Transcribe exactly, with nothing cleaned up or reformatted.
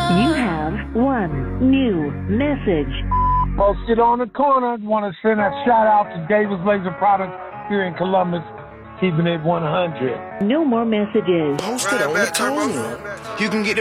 You have one new message. Posted on the corner. Want to send a shout out to Davis Laser Products here in Columbus, keeping it one hundred. No more messages. Posted on the corner. You can get